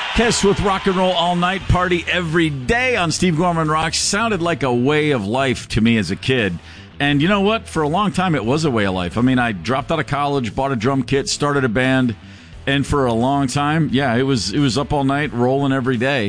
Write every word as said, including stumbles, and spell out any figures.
Kiss with Rock and Roll All Night, Party Every Day on Steve Gorman Rocks sounded like a way of life to me as a kid. And you know what? For a long time, it was a way of life. I mean, I dropped out of college, bought a drum kit, started a band, and for a long time, yeah, it was it was up all night, rolling every day.